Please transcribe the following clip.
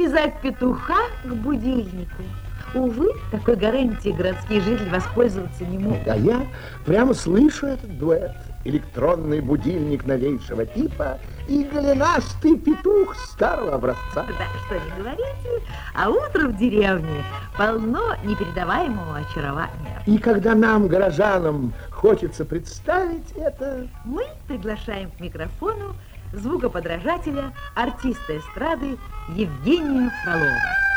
привязать петуха к будильнику. Увы, такой гарантией городские жители воспользоваться не могут. А я прямо слышу этот дуэт. Электронный будильник новейшего типа и голенастый петух старого образца. Да, что не говорите, а утро в деревне полно непередаваемого очарования. И когда нам, горожанам, хочется представить это... Мы приглашаем к микрофону звукоподражателя, артиста эстрады Евгения Фролова.